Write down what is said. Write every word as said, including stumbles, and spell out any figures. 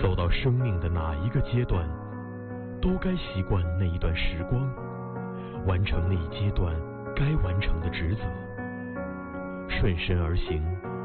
走到生命的哪一个阶段，都该习惯那一段时光，完成那一阶段该完成的职责，顺身而行，